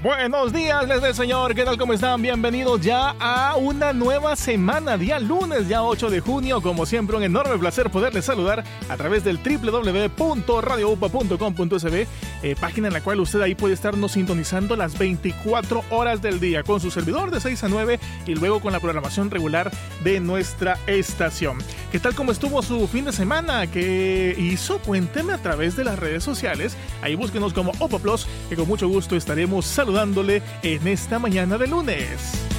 Buenos días, les del Señor. ¿Qué tal? ¿Cómo están? Bienvenidos ya a una nueva semana, día lunes, ya 8 de junio. Como siempre, un enorme placer poderles saludar a través del www.radioupa.com.sb, página en la cual usted ahí puede estarnos sintonizando las 24 horas del día con su servidor de 6 a 9 y luego con la programación regular de nuestra estación. ¿Qué tal? ¿Cómo estuvo su fin de semana? ¿Qué hizo? Cuénteme a través de las redes sociales. Ahí búsquenos como Opa Plus, que con mucho gusto estaremos saludándole en esta mañana de lunes.